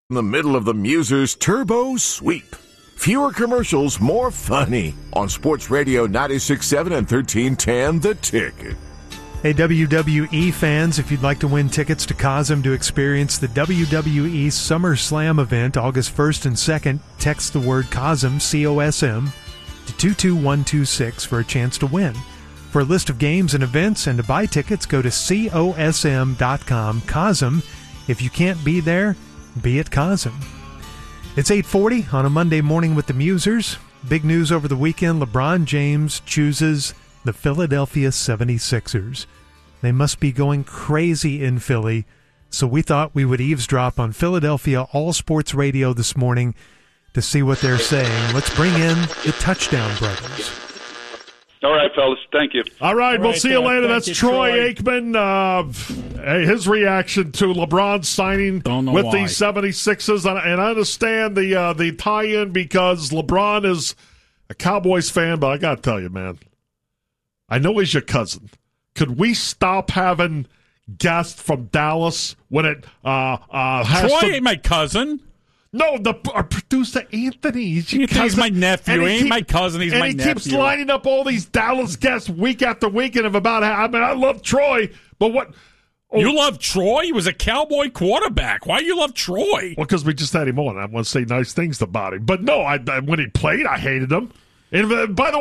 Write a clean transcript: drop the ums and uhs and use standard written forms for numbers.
In the middle of the Musers Turbo Sweep. Fewer commercials, more funny. On Sports Radio 96.7 and 1310 The Ticket. Hey, WWE fans, if you'd like to win tickets to Cosm to experience the WWE Summer Slam event August 1st and 2nd, text the word Cosm, C-O-S-M, to 22126 for a chance to win. For a list of games and events and to buy tickets, go to COSM.com. Cosm, if you can't be there, be at Cosm. It's 8:40 on a Monday morning with the Musers. Big news over the weekend, LeBron James chooses the Philadelphia 76ers. They must be going crazy in Philly, so we thought we would eavesdrop on Philadelphia All Sports Radio this morning to see what they're saying. Let's bring in the Touchdown Brothers. All right, fellas. Thank you. All right, we'll see you later. That's Troy Aikman. His reaction to LeBron signing with the 76ers. And I understand the tie-in because LeBron is a Cowboys fan, but I got to tell you, man, I know he's your cousin. Could we stop having guests from Dallas when it has Troy ain't my cousin. No, our producer Anthony. He's my nephew. He ain't my cousin. He's my nephew. And he keeps lining up all these Dallas guests week after week. And I love Troy, but what? Oh, you love Troy? He was a Cowboy quarterback. Why do you love Troy? Well, because we just had him on. I want to say nice things about him. But no, when he played, I hated him. And by the